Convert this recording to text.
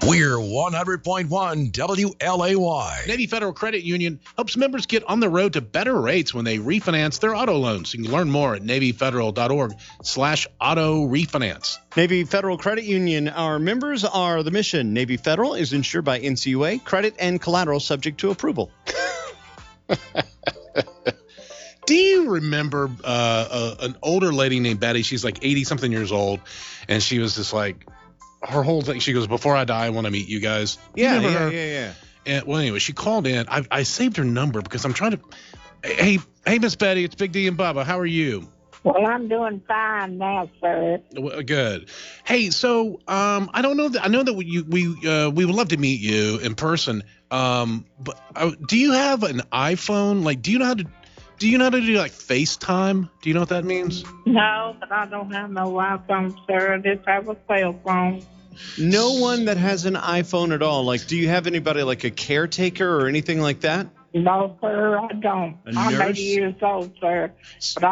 We're 100.1 WLAY. Navy Federal Credit Union helps members get on the road to better rates when they refinance their auto loans. You can learn more at NavyFederal.org/auto refinance. Navy Federal Credit Union. Our members are the mission. Navy Federal is insured by NCUA. Credit and collateral subject to approval. Do you remember an older lady named Betty? She's like 80-something years old, and she was just like, her whole thing, she goes, before I die, I want to meet you guys. Yeah. And, well, anyway, she called in. I saved her number because I'm trying to. Hey, Miss Betty, it's Big D and Bubba. How are you? Well, I'm doing fine now, sir. Well, good. Hey, so I don't know that I know that we would love to meet you in person. But do you have an iPhone? Like, do you know how to do like FaceTime? Do you know what that means? No, but I don't have no iPhone, sir. I just have a cell phone. No one that has an iPhone at all. Like, do you have anybody like a caretaker or anything like that? No, sir, I don't. A I'm nurse? 80 years old, sir. But